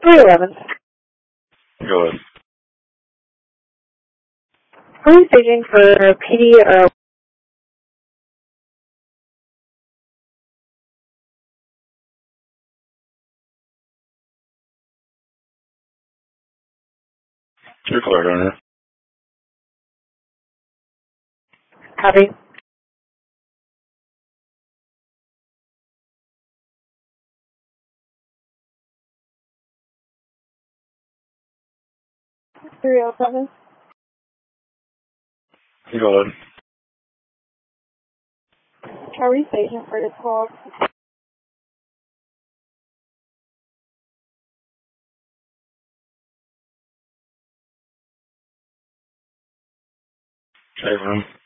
311. Go ahead. Police staging for PD, You're cleared on her. copy. Three oh seven. Go ahead. Are we staging for this call? Hey, room.